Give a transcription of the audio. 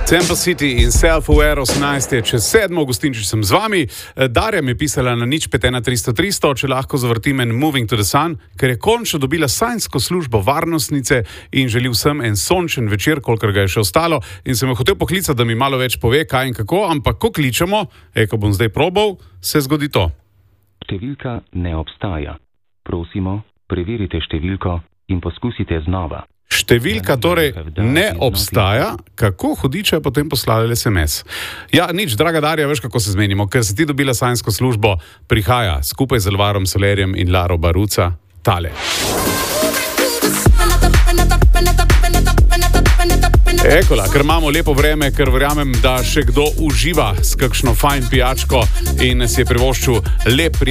Temple City in Self-Aware 18 je čez 7. Gostinčič sem z vami. Darja mi je pisala na 051300300, če lahko zavrtim en Moving to the Sun, ker je končno dobila sajnsko službo varnostnice in želi vsem en sončen večer, kolikor ga je še ostalo. In sem jo hotel poklicati, da mi malo več pove, kaj in kako, ampak ko kličemo, ko bom zdaj probal, se zgodi to. Številka ne obstaja. Prosimo, preverite številko in poskusite znova. Številka torej ne obstaja, kako hudiče je potem poslali SMS. Ja, nič, draga Darja, veš, kako se zmenimo, ker si ti dobila sajnsko službo, prihaja skupaj z Alvarom Solerjem in Laro Baruca tale. Ekola, ker imamo lepo vreme, ker verjamem, da še kdo uživa s kakšno fajn pijačko in si je privoščil lep